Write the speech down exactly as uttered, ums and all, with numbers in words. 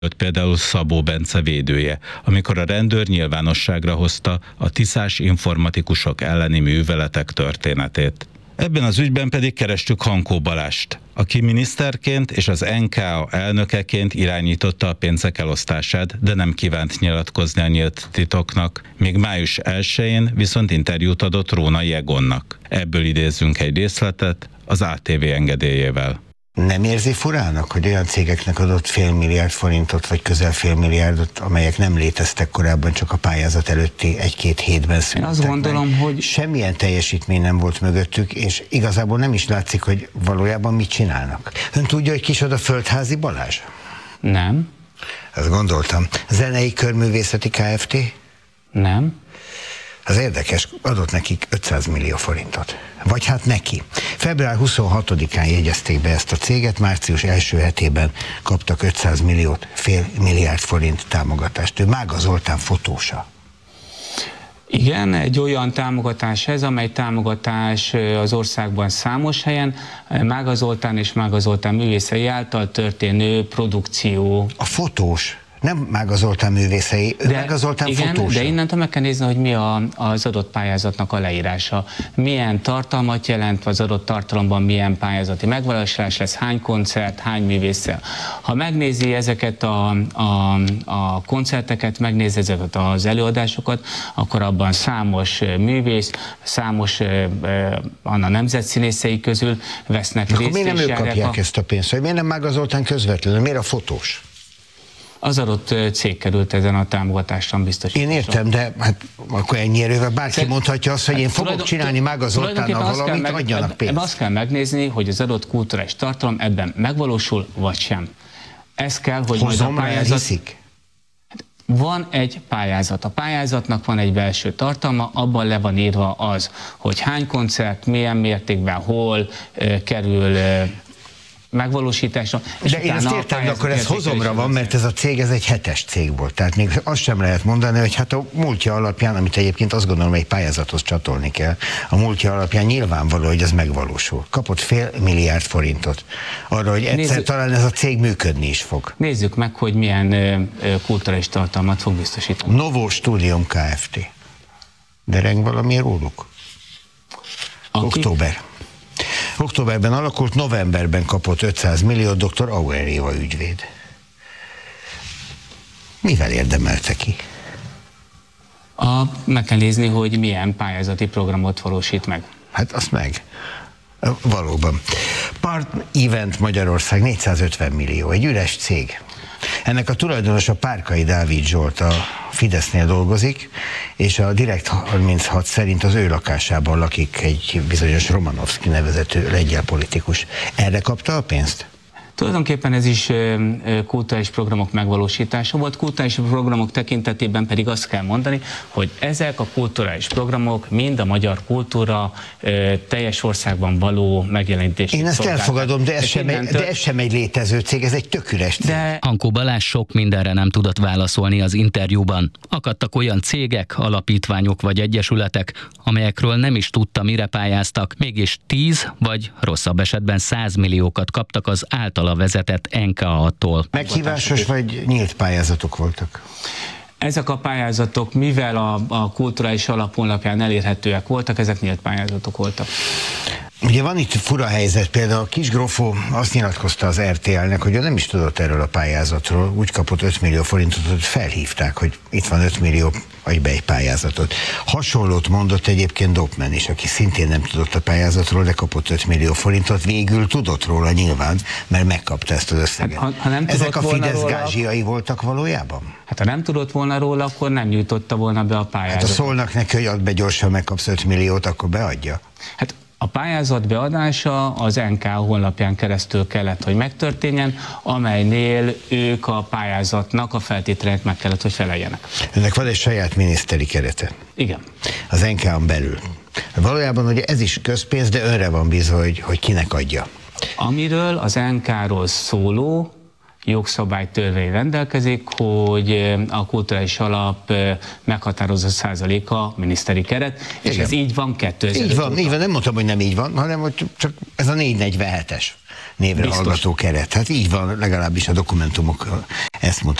Például Szabó Bence védője, amikor a rendőr nyilvánosságra hozta a tiszás informatikusok elleni műveletek történetét. Ebben az ügyben pedig kerestük Hankó Balást, aki miniszterként és az en ká á elnökeként irányította a pénzek elosztását, de nem kívánt nyilatkozni a nyílt titoknak. Még május elsején viszont interjút adott Rónai Egonnak. Ebből idézzünk egy részletet az á té vé engedélyével. Nem érzi furának, hogy olyan cégeknek adott fél milliárd forintot, vagy közel fél milliárdot, amelyek nem léteztek korábban, csak a pályázat előtti egy-két hétben születtek? Én azt gondolom, meg. hogy... Semmilyen teljesítmény nem volt mögöttük, és igazából nem is látszik, hogy valójában mit csinálnak. Ön tudja, hogy kicsoda Földházi Balázs? Nem. Ezt gondoltam. Zenei Körművészeti Kft? Nem. Az érdekes, adott nekik ötszáz millió forintot. Vagy hát neki. február huszonhatodikán jegyezték be ezt a céget, március első hetében kaptak ötszáz milliót, fél milliárd forint támogatást. Ő Mága Zoltán fotósa. Igen, egy olyan támogatás ez, amely támogatás az országban számos helyen, Mága Zoltán és Mága Zoltán művészei által történő produkció. A fotós. Nem Mága Zoltán művészei, de, Mága Zoltán igen, fotósa. De innentől meg kell nézni, hogy mi a, az adott pályázatnak a leírása. Milyen tartalmat jelent, az adott tartalomban milyen pályázati megvalósulás lesz, hány koncert, hány művésszel. Ha megnézi ezeket a, a, a koncerteket, megnézi ezeket az előadásokat, akkor abban számos művész, számos a nemzetszínészei közül vesznek részt. Akkor miért nem ők kapják a... ezt a pénzt? Miért nem Mága Zoltán közvetlenül? Miért a fotós? Az adott cég került ezen a támogatáson biztosításra. Én értem, de hát akkor ennyi erővel bárki Szerint, mondhatja azt, hogy én fogok tulajdon, csinálni Mága Zoltánnal valamit, meg, adjanak pénzt. Azt kell megnézni, hogy az adott kulturális tartalom ebben megvalósul, vagy sem. Ez kell, hogy Hozom, majd a pályázat... hiszik? Van egy pályázat. A pályázatnak van egy belső tartalma, abban le van írva az, hogy hány koncert, milyen mértékben, hol uh, kerül... Uh, megvalósításra. De én ezt értem, de akkor ez hozomra van, mert ez a cég, ez egy hetes cég volt. Tehát még azt sem lehet mondani, hogy hát a múltja alapján, amit egyébként azt gondolom, hogy egy pályázathoz csatolni kell, a múltja alapján nyilvánvaló, hogy ez megvalósul. Kapott fél milliárd forintot arra, hogy egyszer Nézzük, talán ez a cég működni is fog. Nézzük meg, hogy milyen ö, ö, kulturális tartalmat fog biztosítani. Novó Studium Kft. Dereng valami róluk? Aki? Október. Októberben alakult, novemberben kapott ötszáz milliót doktor Auer ügyvéd. Mivel érdemelte ki? A, meg kell nézni, hogy milyen pályázati programot valósít meg. Hát azt meg. Valóban. Part Event Magyarország négyszázötven millió, egy üres cég. Ennek a tulajdonosa Párkai Dávid Zsolt, a Fidesznél dolgozik, és a Direkt harminchat szerint az ő lakásában lakik egy bizonyos Romanovszki nevezető lengyel politikus. Erre kapta a pénzt? Tulajdonképpen ez is kulturális programok megvalósítása volt, kulturális programok tekintetében pedig azt kell mondani, hogy ezek a kulturális programok mind a magyar kultúra teljes országban való megjelenítését. Én ezt elfogadom, de ez, sem egy, de ez sem egy létező cég, ez egy tök üres cég. De... Hankó Balázs sok mindenre nem tudott válaszolni az interjúban. Akadtak olyan cégek, alapítványok vagy egyesületek, amelyekről nem is tudta, mire pályáztak, mégis tíz vagy rosszabb esetben száz milliókat kaptak az általa vezetett en ká á-tól. Meghívásos vagy nyílt pályázatok voltak? Ezek a pályázatok, mivel a, a kulturális alaphonlapján elérhetőek voltak, ezek nyílt pályázatok voltak. Ugye van itt fura helyzet, például a Kisgrófó azt nyilatkozta az er té el-nek, hogy ő nem is tudott erről a pályázatról, úgy kapott öt millió forintot, hogy felhívták, hogy itt van öt millió, adj be egy pályázatot. Hasonlót mondott egyébként Dopman is, aki szintén nem tudott a pályázatról, de kapott öt millió forintot, végül tudott róla nyilván, mert megkapta ezt az összeget. Hát, ha, ha nem Ezek a Fidesz róla, gázsiai voltak valójában? Hát ha nem tudott volna róla, akkor nem nyújtotta volna be a pályázatot. Hát ha szólnak neki, hogy add be gyorsan, megkapsz öt milliót, akkor beadja? Hát a pályázat beadása az en ká á honlapján keresztül kellett, hogy megtörténjen, amelynél ők a pályázatnak a feltételeit meg kellett, hogy feleljenek. Ennek van egy saját miniszteri kerete. Igen. Az en ká án belül. Valójában ugye ez is közpénz, de önre van bízva, hogy, hogy kinek adja. Amiről az en ká á-ról szóló jogszabálytörvény rendelkezik, hogy a kulturális alap meghatározó százaléka miniszteri keret, és igen. Ez így van kétezer-öt Így van, óta. így van, nem mondtam, hogy nem így van, hanem hogy csak ez a négyszáznegyvenhetes. névre Biztos. hallgató keret. Hát így van, legalábbis a dokumentumok ezt mutatják.